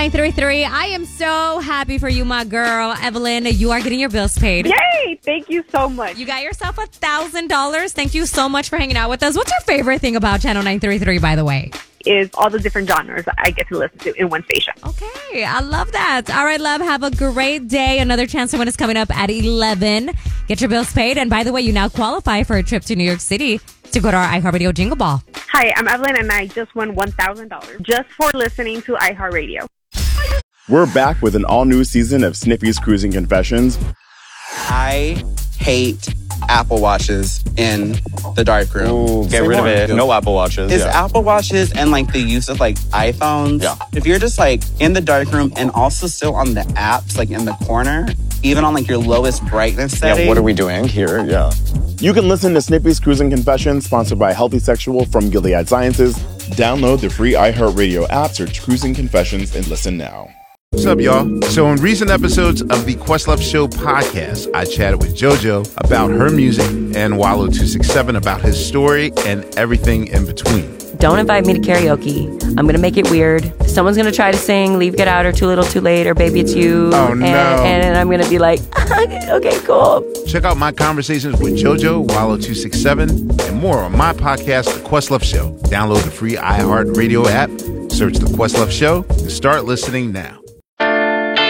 933. I am so happy for you, my girl. Evelyn, you are getting your bills paid. Yay! Thank you so much. You got yourself $1,000. Thank you so much for hanging out with us. What's your favorite thing about Channel 933, by the way? Is all the different genres I get to listen to in one station. Okay, I love that. All right, love, have a great day. Another chance to win is coming up at 11. Get your bills paid. And by the way, you now qualify for a trip to New York City to go to our iHeartRadio Jingle Ball. Hi, I'm Evelyn, and I just won $1,000 just for listening to iHeartRadio. We're back with an all-new season of Sniffy's Cruising Confessions. I hate Apple Watches in the darkroom. Ooh, get rid of it. No Apple Watches. It's Apple Watches and like the use of like iPhones. Yeah. If you're just like in the darkroom and also still on the apps, like in the corner, even on like your lowest brightness setting. Yeah, what are we doing here? Yeah. You can listen to Snippy's Cruising Confessions, sponsored by Healthy Sexual from Gilead Sciences. Download the free iHeartRadio app, search Cruising Confessions, and listen now. What's up, y'all? So in recent episodes of the Questlove Show podcast, I chatted with JoJo about her music and Wallo267 about his story and everything in between. Don't invite me to karaoke. I'm going to make it weird. Someone's going to try to sing Leave, Get Out, or Too Little, Too Late, or Baby It's You. Oh, no. And I'm going to be like, okay, cool. Check out my conversations with JoJo, Wallo267, and more on my podcast, The Questlove Show. Download the free iHeartRadio app, search The Questlove Show, and start listening now.